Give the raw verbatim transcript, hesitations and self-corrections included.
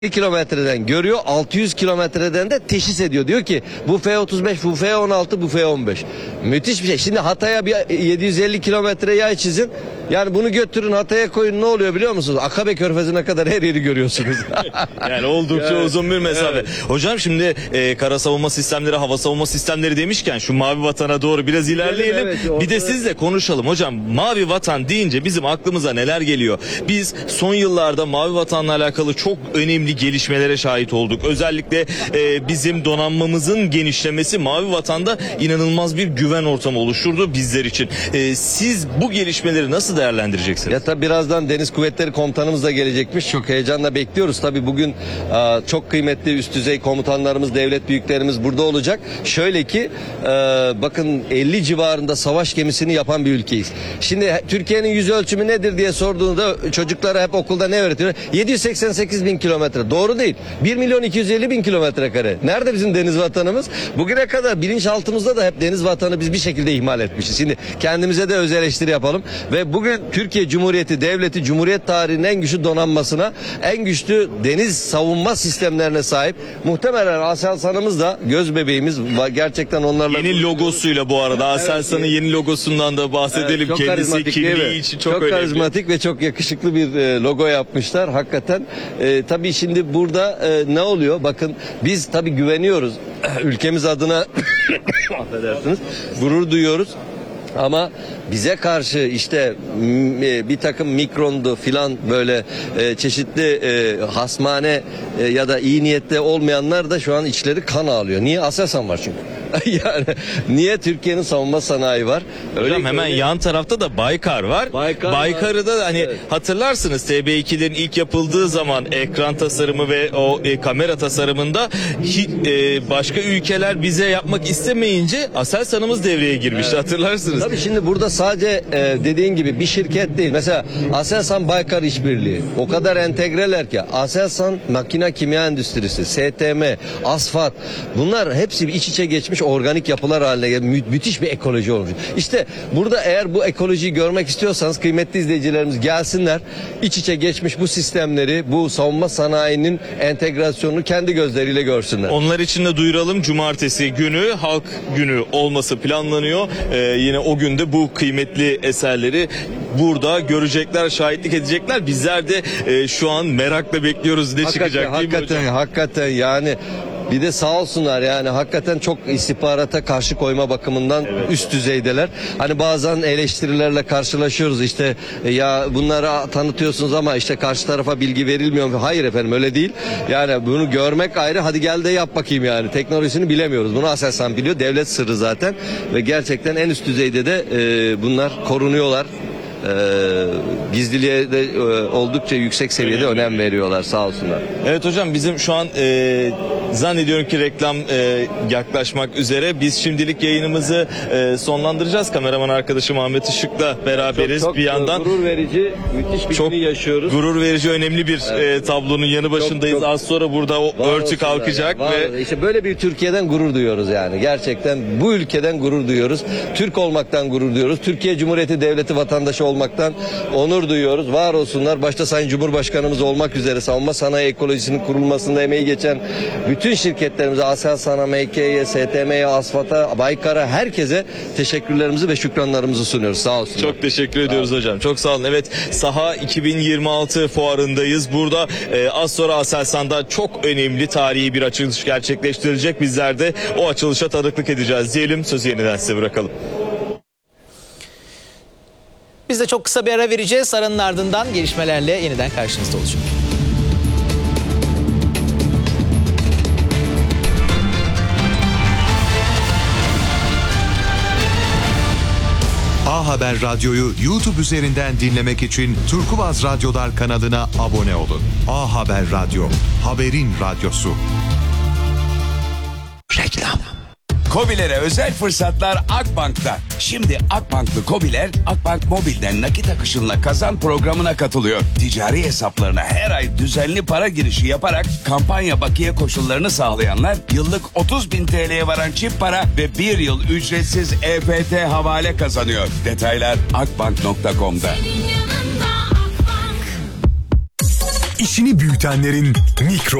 kilometreden görüyor, altı yüz kilometreden de teşhis ediyor. Diyor ki bu F otuz beş, bu F on altı, bu F on beş. Müthiş bir şey. Şimdi Hatay'a bir yedi yüz elli kilometre yay çizin. Yani bunu götürün Hatay'a koyun, ne oluyor biliyor musunuz? Akabe Körfezi'ne kadar her yeri görüyorsunuz. Yani oldukça Evet. uzun bir mesafe. Evet. Hocam şimdi e, kara savunma sistemleri, hava savunma sistemleri demişken şu mavi vatana doğru biraz ilerleyelim. Evet, orada... Bir de sizle konuşalım hocam. Mavi vatan deyince bizim aklımıza neler geliyor? Biz son yıllarda mavi vatanla alakalı çok önemli gelişmelere şahit olduk. Özellikle e, bizim donanmamızın genişlemesi mavi vatanda inanılmaz bir güven ortamı oluşturdu bizler için. E, siz bu gelişmeleri nasıl değerlendireceksiniz? Ya tabi birazdan Deniz Kuvvetleri Komutanımız da gelecekmiş. Çok heyecanla bekliyoruz. Tabi bugün a, çok kıymetli üst düzey komutanlarımız, devlet büyüklerimiz burada olacak. Şöyle ki e, bakın elli civarında savaş gemisini yapan bir ülkeyiz. Şimdi Türkiye'nin yüz ölçümü nedir diye sorduğunda çocuklara hep okulda ne öğretiyor? yedi yüz seksen sekiz bin kilometre. Doğru değil. bir milyon iki yüz elli bin kilometre kare. Nerede bizim deniz vatanımız? Bugüne kadar bilinçaltımızda da hep deniz vatanı biz bir şekilde ihmal etmişiz. Şimdi kendimize de öz eleştiri yapalım ve bugün Türkiye Cumhuriyeti Devleti Cumhuriyet tarihinin en güçlü donanmasına, en güçlü deniz savunma sistemlerine sahip. Muhtemelen Aselsan'ımız da göz bebeğimiz. Gerçekten onlarla... Yeni logosuyla bu arada. Evet, Aselsan'ın evet. yeni logosundan da bahsedelim. Evet, çok Kendisi karizmatik değil mi? kimliği için çok, çok önemli. karizmatik ve çok yakışıklı bir e, logo yapmışlar. Hakikaten e, tabii şimdi burada e, ne oluyor? Bakın biz tabii güveniyoruz. Ülkemiz adına affedersiniz, gurur duyuyoruz. Ama bize karşı işte bir takım mikrondu filan böyle e, çeşitli e, hasmane e, ya da iyi niyette olmayanlar da şu an içleri kan ağlıyor. Niye? Aselsan var çünkü. Yani niye Türkiye'nin savunma sanayi var? Hocam öyle hemen öyle... yan tarafta da Baykar var. Baykar Baykar'ı da hani evet. hatırlarsınız T B ikilerin ilk yapıldığı zaman ekran tasarımı ve o e, kamera tasarımında hi, e, başka ülkeler bize yapmak istemeyince Aselsan'ımız devreye girmişti, evet. Hatırlarsınız. Tabii şimdi burada sadece e, dediğin gibi bir şirket değil. Mesela Aselsan Baykar işbirliği o kadar entegreler ki Aselsan makine kimya endüstrisi, S T M, Asfat, bunlar hepsi iç içe geçmiş organik yapılar haline gelmiş. Mü müthiş bir ekoloji olmuş. İşte burada eğer bu ekolojiyi görmek istiyorsanız kıymetli izleyicilerimiz gelsinler. İç içe geçmiş bu sistemleri, bu savunma sanayinin entegrasyonunu kendi gözleriyle görsünler. Onlar için de duyuralım, cumartesi günü halk günü olması planlanıyor. Ee, yine o günde bu kıymetli eserleri burada görecekler, şahitlik edecekler. Bizler de e, şu an merakla bekliyoruz ne Hakikaten, çıkacak değil mi hakikaten, hocam? hakikaten yani bir de sağ olsunlar yani hakikaten çok istihbarata karşı koyma bakımından evet. Üst düzeydeler. Hani bazen eleştirilerle karşılaşıyoruz işte ya bunları tanıtıyorsunuz ama işte karşı tarafa bilgi verilmiyor mu? Hayır efendim öyle değil. Yani bunu görmek ayrı, hadi gel de yap bakayım yani. Teknolojisini bilemiyoruz. Bunu Aselsan biliyor. Devlet sırrı zaten ve gerçekten en üst düzeyde de e, bunlar korunuyorlar. Ee, gizliliğe de e, oldukça yüksek seviyede önemli. önem veriyorlar sağ olsunlar. Evet hocam, bizim şu an e, zannediyorum ki reklam e, yaklaşmak üzere. Biz şimdilik yayınımızı e, sonlandıracağız. Kameraman arkadaşım Ahmet Işık'la beraberiz. Çok, çok bir yandan gurur verici, müthiş bir çok günü yaşıyoruz. Gurur verici önemli bir evet. e, tablonun yanı başındayız. Çok, çok Az sonra burada o örtü kalkacak yani, ve işte böyle bir Türkiye'den gurur duyuyoruz yani. Gerçekten bu ülkeden gurur duyuyoruz. Türk olmaktan gurur duyuyoruz. Türkiye Cumhuriyeti Devleti vatandaşı olmaktan onur duyuyoruz. Var olsunlar. Başta Sayın Cumhurbaşkanımız olmak üzere savunma sanayi ekolojisinin kurulmasında emeği geçen bütün şirketlerimize, Aselsan'a, M K Y'ye, S T M'ye, Asfat'a, Baykar'a, herkese teşekkürlerimizi ve şükranlarımızı sunuyoruz. Sağ olsunlar. Çok teşekkür ediyoruz hocam. Çok sağ olun. Evet, Saha iki bin yirmi altı fuarındayız. Burada e, az sonra Aselsan'da çok önemli tarihi bir açılış gerçekleştirilecek. Bizler de o açılışa tanıklık edeceğiz diyelim. Sözü yeniden size bırakalım. Biz de çok kısa bir ara vereceğiz. Aranın ardından gelişmelerle yeniden karşınızda olacağız. A Haber Radyo'yu YouTube üzerinden dinlemek için Turkuaz Radyolar kanalına abone olun. A Haber Radyo, haberin radyosu. Reklam. KOBİ'lere özel fırsatlar Akbank'ta. Şimdi Akbanklı KOBİ'ler Akbank Mobil'den nakit akışınla kazan programına katılıyor. Ticari hesaplarına her ay düzenli para girişi yaparak kampanya bakiye koşullarını sağlayanlar yıllık otuz bin T L'ye varan çift para ve bir yıl ücretsiz E F T havale kazanıyor. Detaylar akbank nokta com'da. işini büyütenlerin mikro